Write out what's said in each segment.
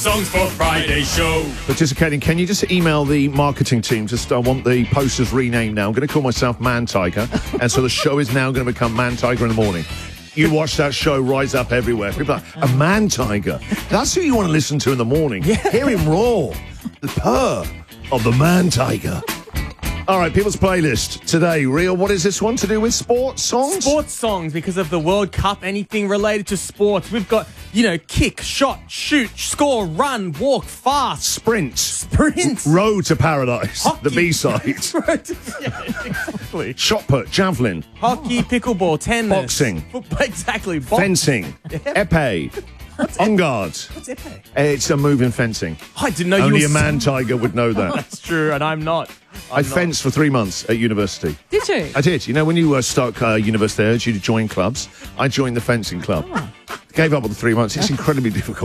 Songs for Friday show. Participating, can you just email the marketing team? I want the posters renamed now. I'm going to call myself Man Tiger, and so the show is now going to become Man Tiger in the morning. You watch that show rise up everywhere. People are like, a Man Tiger. That's who you want to listen to in the morning. Yeah. Hear him roar. The purr of the Man Tiger. All right, people's playlist today. Rio, what is this one to do with sports songs? Sports songs because of the World Cup, anything related to sports. We've got, kick, shot, shoot, score, run, walk, fast. Sprints. Road to Paradise. Hockey. The B-side. Yeah, exactly. Shot put, javelin. Hockey, pickleball, tennis. Boxing. Exactly. Fencing. Yeah. Epee. On guard. What's epee? It's a move in fencing. I didn't know Only you were a Man Tiger would know that. That's true, and I'm not. I fenced for 3 months at university. Did you? I did. You know, when you start university, they urge you to join clubs. I joined the fencing club. Oh. Gave up with the 3 months. It's incredibly difficult.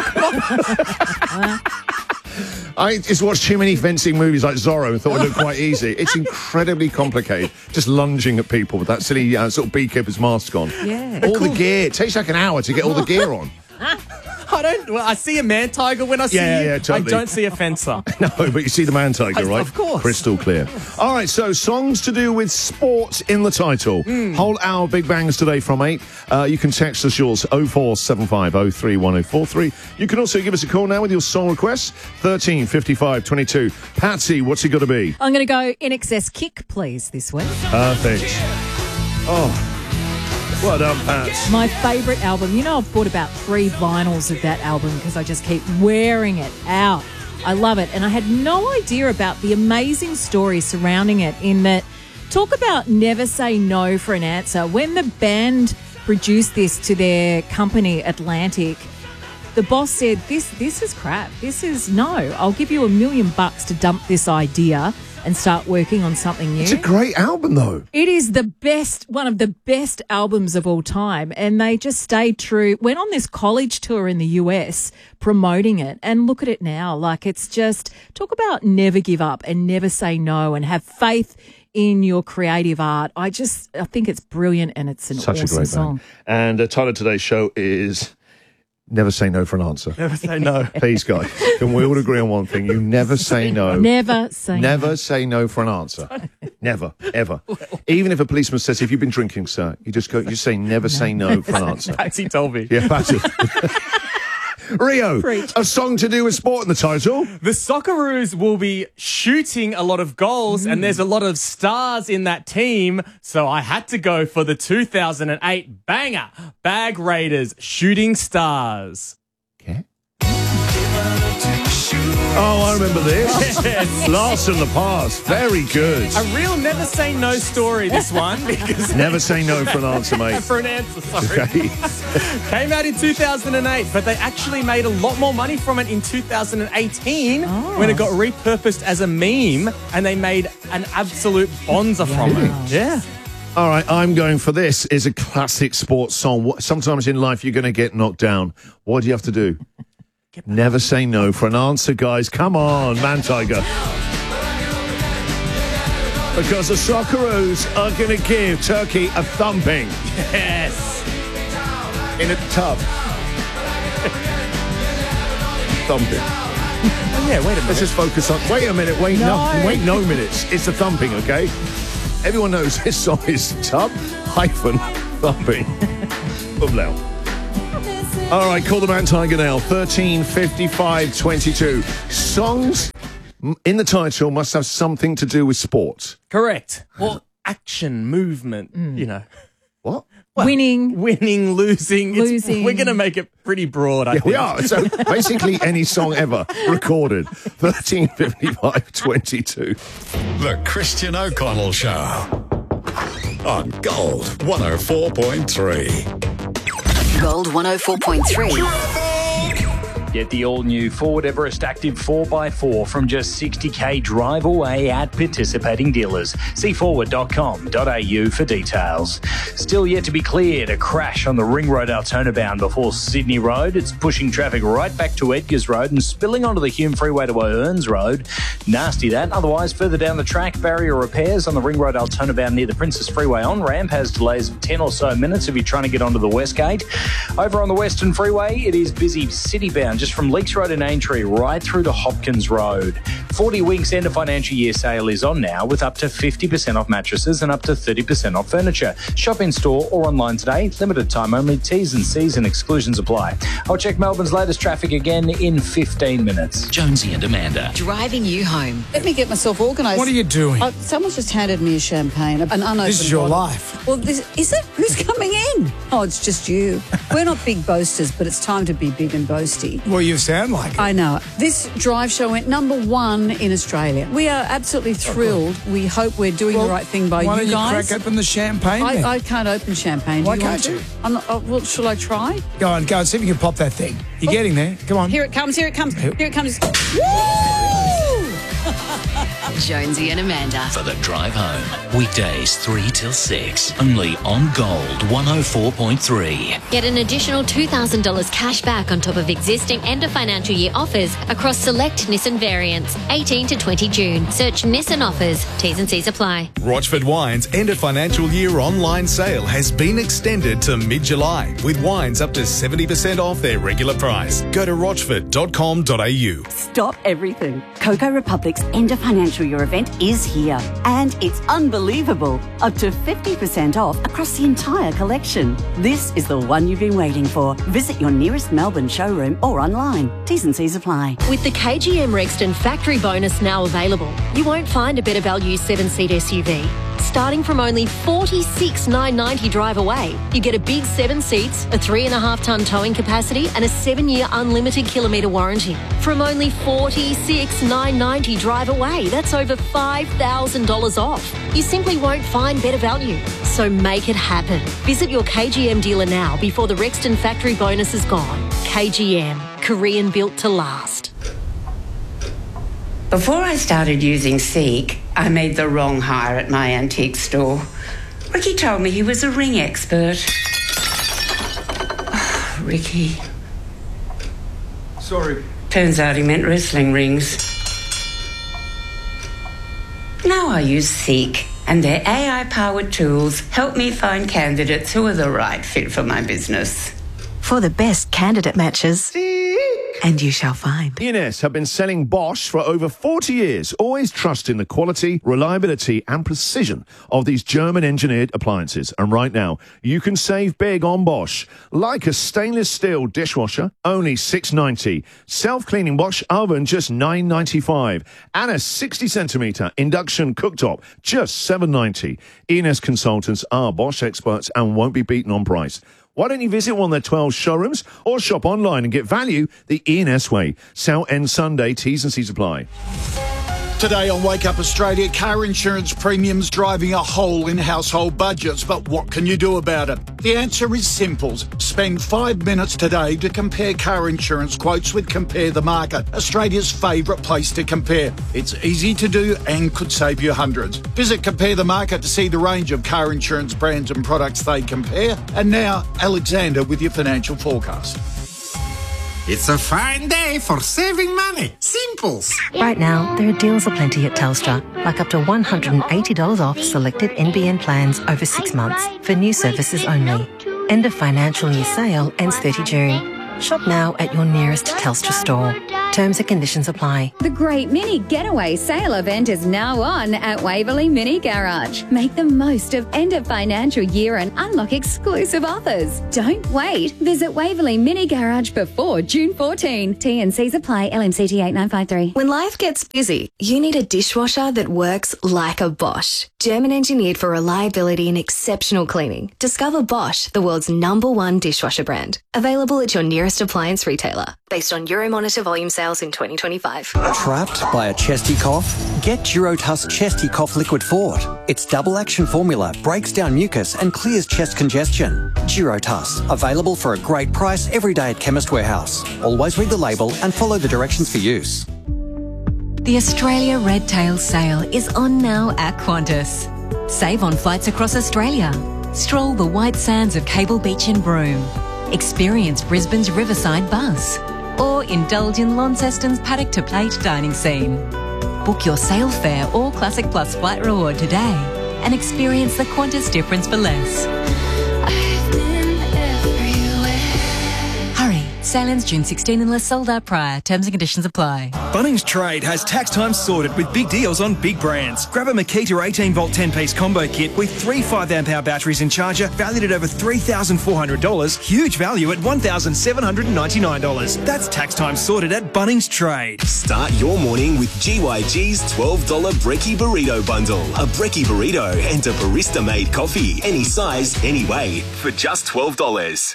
I just watched too many fencing movies like Zorro and thought it looked quite easy. It's incredibly complicated. Just lunging at people with that silly sort of beekeeper's mask on. Yeah. All the gear. It takes like an hour to get all the gear on. I see a Man Tiger when I see you. Yeah, totally. I don't see a fencer. No, but you see the Man Tiger, right? Of course. Crystal clear. All right, so songs to do with sport in the title. Whole hour Big Bangs today from 8. You can text us yours 0475 031043. You can also give us a call now with your song requests 13 55 22. Patsy, what's it got to be? I'm going to go In Excess Kick, please, this week. Perfect. Oh. Well done, Pat. My favourite album. I've bought about 3 vinyls of that album because I just keep wearing it out. I love it. And I had no idea about the amazing story surrounding it in that, talk about never say no for an answer. When the band produced this to their company, Atlantic, the boss said, this is crap. I'll give you $1 million to dump this idea and start working on something new. It's a great album, though. It is one of the best albums of all time. And they just stayed true. Went on this college tour in the US promoting it. And look at it now. Like, it's just, talk about never give up and never say no and have faith in your creative art. I think it's brilliant and it's an awesome song. And the title of today's show is Never Say No for an Answer. Never say no. Please, guys, can we all agree on one thing? You never say no. Never say no for an answer. Never, ever. Even if a policeman says, "If you've been drinking, sir," you say never say no for an answer. Patsy told me. Yeah, Patsy. Rio, Preach. A song to do with sport in the title. The Socceroos will be shooting a lot of goals, and there's a lot of stars in that team, so I had to go for the 2008 banger, Bag Raiders, Shooting Stars. Okay. Oh, I remember this. Yes. Blast in the past. Very good. A real never say no story, this one. Because Never say no for an answer, mate. for an answer, sorry. Okay. Came out in 2008, but they actually made a lot more money from it in 2018 when it got repurposed as a meme, and they made an absolute bonza from it. Yeah. All right, I'm going for this. Is a classic sports song. Sometimes in life you're going to get knocked down. What do you have to do? Never say no for an answer, guys. Come on, Man Tiger. Because the Socceroos are going to give Turkey a thumping. Yes. In a tub. Thumping. Oh, yeah, wait a minute. Let's just focus on... Wait a minute. Wait no minutes. It's the thumping, okay? Everyone knows this song is tub-thumping. Boom now. All right, call the Man Tiger now. 13 55 22. Songs in the title must have something to do with sports. Correct. Well, action, movement, What? Well, winning, losing. We're going to make it pretty broad, I think. We are. So basically any song ever recorded. 13 55 22. The Christian O'Connell Show on Gold 104.3. Gold 104.3. Get the all-new Ford Everest Active 4x4 from just $60K drive away at participating dealers. See forward.com.au for details. Still yet to be cleared, a crash on the Ring Road Altona bound before Sydney Road. It's pushing traffic right back to Edgars Road and spilling onto the Hume Freeway to O'Earns Road. Nasty that. Otherwise, further down the track, barrier repairs on the Ring Road Altona bound near the Princess Freeway on-ramp has delays of 10 or so minutes if you're trying to get onto the West Gate. Over on the Western Freeway, it is busy city-bound just from Leaks Road in Aintree right through to Hopkins Road. 40 Winks end of financial year sale is on now with up to 50% off mattresses and up to 30% off furniture. Shop in store or online today. Limited time only. T's and C's and exclusions apply. I'll check Melbourne's latest traffic again in 15 minutes. Jonesy and Amanda. Driving you home. Let me get myself organised. What are you doing? Someone's just handed me a champagne, an unopened This is your bottle. life. Well, is it? Who's coming in? Oh, it's just you. We're not big boasters, but it's time to be big and boasty. Well, you sound like it. I know. This drive show went #1 in Australia. We are absolutely thrilled. We hope we're doing the right thing by why you don't you guys. crack open the champagne then? I can't open champagne. Why Do you can't want you? to? I'm not, well, shall I try? Go on, see if you can pop that thing. You're getting there. Come on. Here it comes. Here it comes. Here it comes. Jonesy and Amanda. For the drive home. Weekdays 3 till 6. Only on Gold 104.3. Get an additional $2,000 cash back on top of existing end of financial year offers across select Nissan variants. 18 to 20 June. Search Nissan offers. T's and C's apply. Rochford Wine's end of financial year online sale has been extended to mid-July with wines up to 70% off their regular price. Go to rochford.com.au. Stop everything. Cocoa Republic's end of financial year event is here. And it's unbelievable. Up to 50% off across the entire collection. This is the one you've been waiting for. Visit your nearest Melbourne showroom or online. T's and C's apply. With the KGM Rexton factory bonus now available, you won't find a better value 7-seat SUV. Starting from only $46,990 drive away, you get a big 7 seats, a 3.5-tonne towing capacity and a 7-year unlimited kilometre warranty. From only $46,990 drive away, that's over $5,000 off. You simply won't find better value. So make it happen. Visit your KGM dealer now before the Rexton factory bonus is gone. KGM, Korean built to last. Before I started using Seek, I made the wrong hire at my antique store. Ricky told me he was a ring expert. Oh, Ricky. Sorry. Turns out he meant wrestling rings. Now I use Seek, and their AI-powered tools help me find candidates who are the right fit for my business. For the best candidate matches. And you shall find. E&S have been selling Bosch for over 40 years, always trusting the quality, reliability and precision of these German-engineered appliances. And right now, you can save big on Bosch. Like a stainless steel dishwasher, only $6.90. Self-cleaning Bosch oven, just $9.95. And a 60-centimetre induction cooktop, just $7.90. E&S consultants are Bosch experts and won't be beaten on price. Why don't you visit one of their 12 showrooms or shop online and get value the E&S way? Sale ends Sunday. T's and C's apply. Today on Wake Up Australia, car insurance premiums driving a hole in household budgets. But what can you do about it? The answer is simple. Spend 5 minutes today to compare car insurance quotes with Compare the Market, Australia's favourite place to compare. It's easy to do and could save you hundreds. Visit Compare the Market to see the range of car insurance brands and products they compare. And now, Alexander with your financial forecast. It's a fine day for saving money. Simples. Right now, there are deals aplenty at Telstra, like up to $180 off selected NBN plans over 6 months for new services only. End of financial year sale ends 30 June. Shop now at your nearest Telstra store. Terms and conditions apply. The Great Mini Getaway Sale event is now on at Waverley Mini Garage. Make the most of end of financial year and unlock exclusive offers. Don't wait. Visit Waverley Mini Garage before June 14. T&Cs apply. LMCT 8953. When life gets busy, you need a dishwasher that works like a Bosch. German engineered for reliability and exceptional cleaning. Discover Bosch, the world's #1 dishwasher brand. Available at your nearest appliance retailer. Based on Euromonitor volume sales in 2025. Trapped by a chesty cough? Get Durotuss Chesty Cough Liquid Fort. Its double action formula breaks down mucus and clears chest congestion. Durotuss, available for a great price every day at Chemist Warehouse. Always read the label and follow the directions for use. The Australia Red Tail Sale is on now at Qantas. Save on flights across Australia. Stroll the white sands of Cable Beach in Broome. Experience Brisbane's Riverside Buzz. Or indulge in Launceston's paddock to plate dining scene. Book your sail fare or Classic Plus flight reward today and experience the Qantas difference for less. Hurry, Sale ends June 16 unless sold out prior. Terms and conditions apply. Bunnings Trade has tax time sorted with big deals on big brands. Grab a Makita 18-volt 10-piece combo kit with 3 5-amp-hour batteries in charger valued at over $3,400. Huge value at $1,799. That's tax time sorted at Bunnings Trade. Start your morning with GYG's $12 Brekkie Burrito Bundle. A Brekkie Burrito and a barista-made coffee. Any size, any way, for just $12.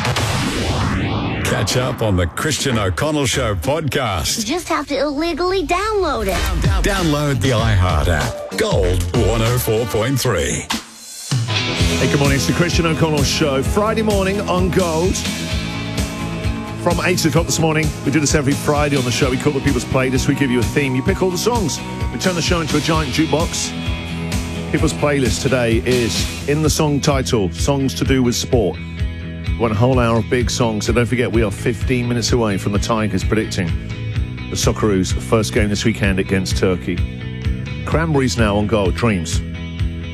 Catch up on the Christian O'Connell Show podcast. You just have to illegally download it. Download the iHeart app. Gold 104.3. Hey, good morning. It's the Christian O'Connell Show. Friday morning on Gold. From 8 o'clock this morning. We do this every Friday on the show. We call the People's Playlist. We give you a theme. You pick all the songs. We turn the show into a giant jukebox. People's Playlist today is, in the song title, songs to do with sport. One whole hour of big songs. And don't forget, we are 15 minutes away from the Tigers predicting the Socceroos' first game this weekend against Turkey. Cranberries now on Gold. Dreams.